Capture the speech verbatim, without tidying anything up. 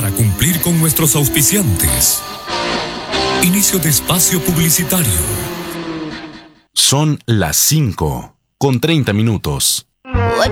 para cumplir con nuestros auspiciantes. Inicio de espacio publicitario. Son las cinco con treinta minutos.